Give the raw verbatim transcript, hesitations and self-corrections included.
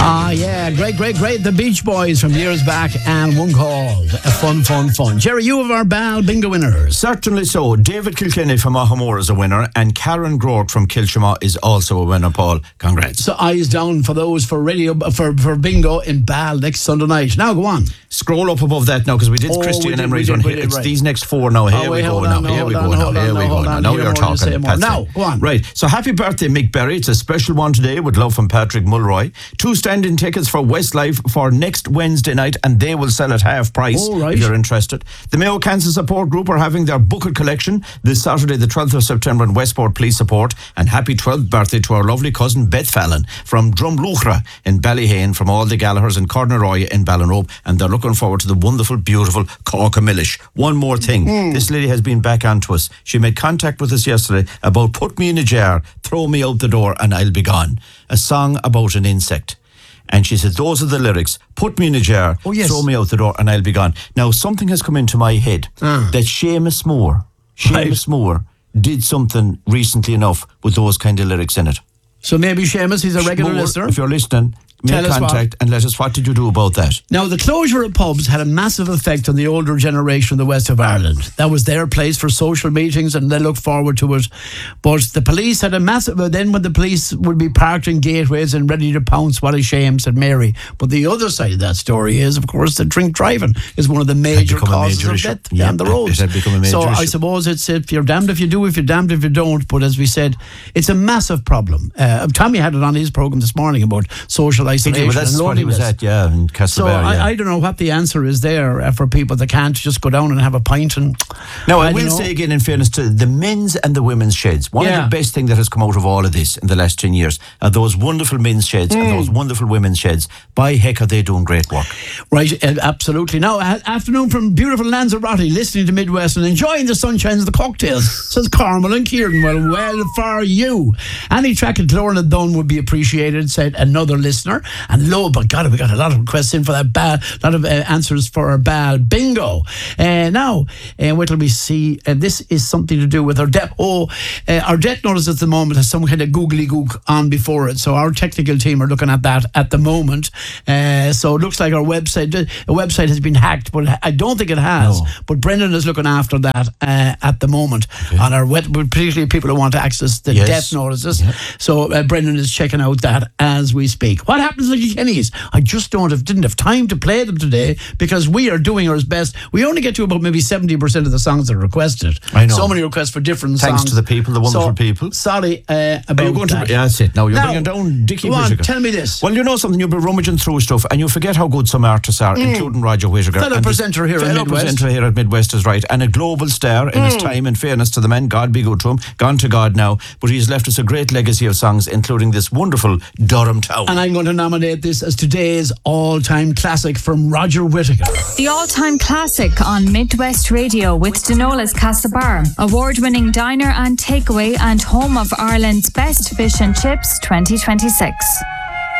Ah, yeah, great, great, great. The Beach Boys from years back, and one called Fun, Fun, Fun. Jerry, you have our Bal Bingo winners. Certainly so. David Kilkenny from Ahamore is a winner, and Karen Groark from Kilshama is also a winner, Paul. Congrats. So eyes down for those for radio for, for bingo in Bal next Sunday night. Now go on. Scroll up above that now, because we did Oh, Christy we and did, Emery's we one. did, we Here- did, It's right. these next four now. Here Oh, we wait, go hold now. on, Here hold we on, go hold now. on, Here we hold go now. on. Now Hear you're more, you say talking. more. That's Now, it. go on. Right. So happy birthday, Mick Berry. It's a special one today with love from Patrick Mulroy. Two standing tickets for Westlife for next Wednesday night, and they will sell at half price Oh, right. if you're interested. The Mayo Cancer Support Group are having their Booker collection this Saturday, the twelfth of September, in Westport Police Support. And happy twelfth birthday to our lovely cousin Beth Fallon from Drumluchra in Ballyhane, from all the Gallaghers in Cornaroy in Ballinrobe, and they're looking forward to the wonderful, beautiful Corkamillish. One more thing, Mm. this lady has been back onto us. She made contact with us yesterday about Put Me in a Jar, Throw Me Out the Door and I'll Be Gone, a song about an insect. And she said, those are the lyrics. Put me in a jar, Oh, yes. throw me out the door and I'll be gone. Now, something has come into my head Ah. that Seamus Moore, Right. Seamus Moore did something recently enough with those kind of lyrics in it. So maybe Seamus, he's a regular Moore, listener. if you're listening, Tell make us contact and let us, what did you do about that? Now, the closure of pubs had a massive effect on the older generation of the west of Ireland. That was their place for social meetings, and they looked forward to it. But the police had a massive... Then when the police would be parked in gateways and ready to pounce, what a shame, said Mary. But the other side of that story is, of course, that drink driving is one of the major become a causes major of issue. death Yeah, on the it- roads. it had become a major so I issue. suppose it's if you're damned if you do, if you're damned if you don't. But as we said, it's a massive problem. Uh, Tommy had it on his programme this morning about social He isolation did, but that's and what he was loneliness. at, yeah, in So Castlebar, yeah. I, I don't know what the answer is there uh, for people that can't just go down and have a pint. And Now, I, I will don't know. say again, in fairness to the men's and the women's sheds, one Yeah. of the best things that has come out of all of this in the last ten years are those wonderful men's sheds Mm. and those wonderful women's sheds. By heck, are they doing great work. Right, uh, absolutely. Now, uh, afternoon from beautiful Lanzarote, listening to Midwest and enjoying the sunshines of the cocktails, says Carmel and Kieran. Well, well for you. Any track of Lorna Dunn would be appreciated, said another listener. And lo, but God, we got a lot of requests in for that bad, a lot of uh, answers for our Bal Bingo. Uh, now, uh, wait till we see. Uh, this is something to do with our debt. Oh, uh, our debt notice at the moment has some kind of googly gook on before it. So our technical team are looking at that at the moment. Uh, so it looks like our website, the website has been hacked, but I don't think it has. No. But Brendan is looking after that uh, at the moment on our web, particularly people who want to access the Yes. death notices. Yeah. So uh, Brendan is checking out that as we speak. What happens to the Kennys? I just don't have, didn't have time to play them today because we are doing our best. We only get to about maybe seventy percent of the songs that are requested. I know. So many requests for different Thanks songs. to the people, the wonderful So, people. Sorry uh, about Are you going that. to, yeah, that's it. Now, you're Now, bringing down Dickie go on, Whittaker. tell me this. Well, you know something, you'll be rummaging through stuff and you forget how good some artists are, including Roger Whittaker. Fellow And this presenter here at fellow Midwest. presenter here at Midwest is right. And a global star in his time, in fairness to the man, God be good to him, gone to God now. But he's left us a great legacy of songs, including this wonderful Durham Town. And I'm going to nominate this as today's all-time classic from Roger Whittaker. The all-time classic on Midwest Radio with Denola's Castlebar, award-winning diner and takeaway and home of Ireland's best fish and chips twenty twenty-six.